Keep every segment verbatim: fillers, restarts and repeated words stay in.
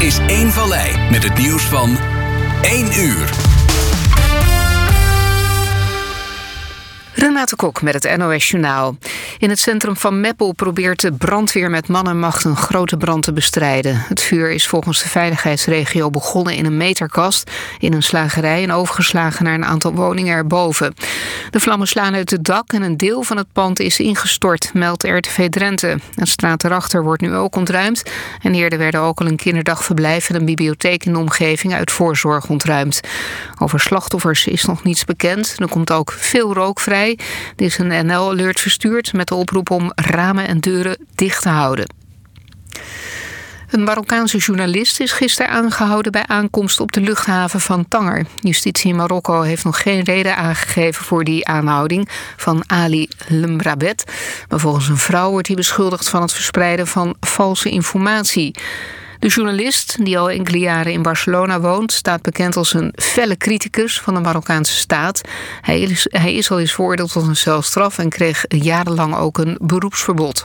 is één Vallei met het nieuws van één uur. Renate Kok met het N O S Journaal. In het centrum van Meppel probeert de brandweer met man en macht een grote brand te bestrijden. Het vuur is volgens de veiligheidsregio begonnen in een meterkast in een slagerij en overgeslagen naar een aantal woningen erboven. De vlammen slaan uit het dak en een deel van het pand is ingestort, meldt R T V Drenthe. Een straat erachter wordt nu ook ontruimd. En eerder werden ook al een kinderdagverblijf en een bibliotheek in de omgeving uit voorzorg ontruimd. Over slachtoffers is nog niets bekend. Er komt ook veel rook vrij. Er is een N L-alert verstuurd met de oproep om ramen en deuren dicht te houden. Een Marokkaanse journalist is gisteren aangehouden bij aankomst op de luchthaven van Tanger. Justitie in Marokko heeft nog geen reden aangegeven voor die aanhouding van Ali Lemrabet. Maar volgens een vrouw wordt hij beschuldigd van het verspreiden van valse informatie. De journalist, die al enkele jaren in Barcelona woont, staat bekend als een felle criticus van de Marokkaanse staat. Hij is, hij is al eens veroordeeld tot een celstraf en kreeg jarenlang ook een beroepsverbod.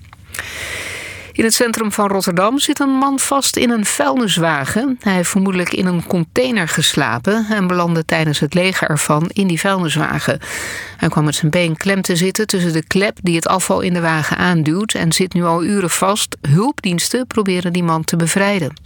In het centrum van Rotterdam zit een man vast in een vuilniswagen. Hij heeft vermoedelijk in een container geslapen en belandde tijdens het legen ervan in die vuilniswagen. Hij kwam met zijn been klem te zitten tussen de klep die het afval in de wagen aanduwt en zit nu al uren vast. Hulpdiensten proberen die man te bevrijden.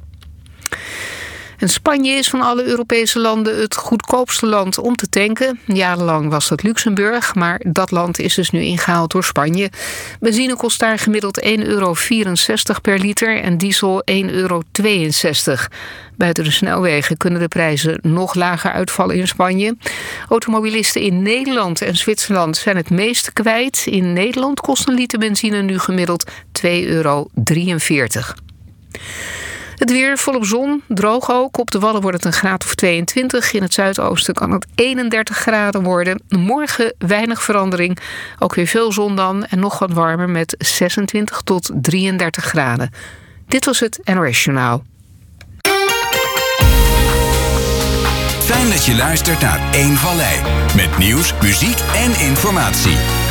En Spanje is van alle Europese landen het goedkoopste land om te tanken. Jarenlang was dat Luxemburg, maar dat land is dus nu ingehaald door Spanje. Benzine kost daar gemiddeld één euro vierenzestig per liter en diesel één euro tweeënzestig. Buiten de snelwegen kunnen de prijzen nog lager uitvallen in Spanje. Automobilisten in Nederland en Zwitserland zijn het meeste kwijt. In Nederland kost een liter benzine nu gemiddeld twee euro drieënveertig. Het weer volop zon, droog ook. Op de Wadden wordt het een graad of tweeëntwintig. In het zuidoosten kan het eenendertig graden worden. Morgen weinig verandering. Ook weer veel zon dan en nog wat warmer met zesentwintig tot drieëndertig graden. Dit was het N O S Journaal. Fijn dat je luistert naar één Vallei. Met nieuws, muziek en informatie.